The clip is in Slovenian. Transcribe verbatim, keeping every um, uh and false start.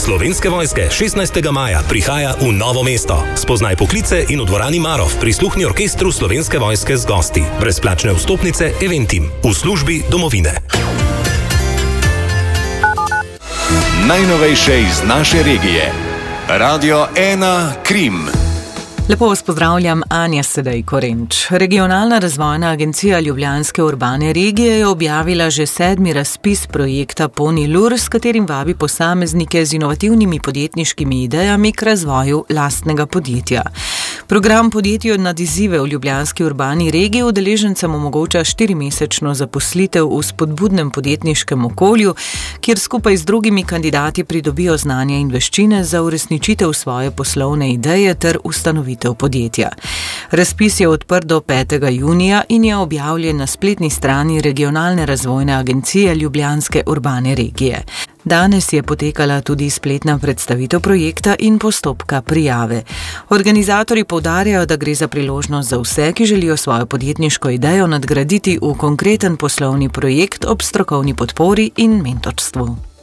Slovenske vojske šestnajstega maja prihaja v Novo mesto. Spoznaj poklice in v dvorani Marov prisluhni orkestru Slovenske vojske z gosti. Brezplačne vstopnice Eventim v službi domovine. Najnovejše iz naše regije. Radio ena Krim. Lepo vas pozdravljam, Anja Sedej Korenč. Regionalna razvojna agencija Ljubljanske urbane regije je objavila že sedmi razpis projekta Ponilur, s katerim vabi posameznike z inovativnimi podjetniškimi idejami k razvoju lastnega podjetja. Program Podjetju nad izzive v Ljubljanski urbani regiji udeležencem omogoča štirimesečno zaposlitev v spodbudnem podjetniškem okolju, kjer skupaj z drugimi kandidati pridobijo znanja in veščine za uresničitev svoje poslovne ideje ter ustanovitev podjetja. Razpis je odprt do petega junija in je objavljen na spletni strani Regionalne razvojne agencije Ljubljanske urbane regije. Danes je potekala tudi spletna predstavitev projekta in postopka prijave. Organizatorji poudarjajo, da gre za priložnost za vse, ki želijo svojo podjetniško idejo nadgraditi v konkreten poslovni projekt ob strokovni podpori in mentorstvu.